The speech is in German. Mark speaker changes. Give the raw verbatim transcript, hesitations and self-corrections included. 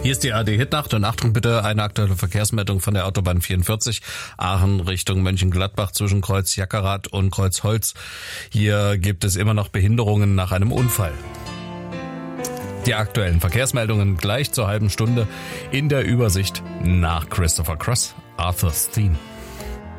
Speaker 1: Hier ist die A R D-Hitnacht und Achtung bitte, eine aktuelle Verkehrsmeldung von der Autobahn vierundvierzig, Aachen Richtung Mönchengladbach zwischen Kreuz Jackerath und Kreuz Holz. Hier gibt es immer noch Behinderungen nach einem Unfall. Die aktuellen Verkehrsmeldungen gleich zur halben Stunde in der Übersicht nach Christopher Cross, Arthur's Theme.